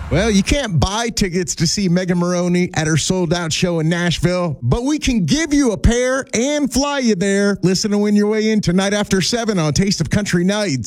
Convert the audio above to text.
Well, you can't buy tickets to see Megan Moroney at her sold-out show in Nashville, but we can give you a pair and fly you there. Listen to Win Your Way In tonight after 7 on Taste of Country Nights.